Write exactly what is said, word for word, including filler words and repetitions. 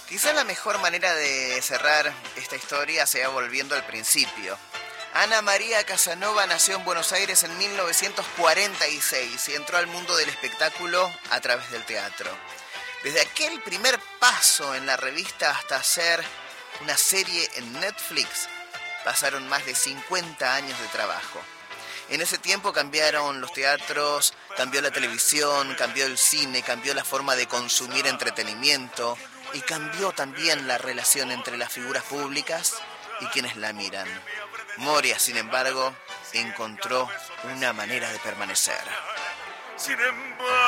Quizá la mejor manera de cerrar esta historia sea volviendo al principio. Ana María Casanova nació en Buenos Aires en mil novecientos cuarenta y seis y entró al mundo del espectáculo a través del teatro. Desde aquel primer paso en la revista hasta hacer una serie en Netflix, pasaron más de cincuenta años de trabajo. En ese tiempo cambiaron los teatros, cambió la televisión, cambió el cine, cambió la forma de consumir entretenimiento y cambió también la relación entre las figuras públicas y quienes la miran. Moria, sin embargo, encontró una manera de permanecer. Sin embargo...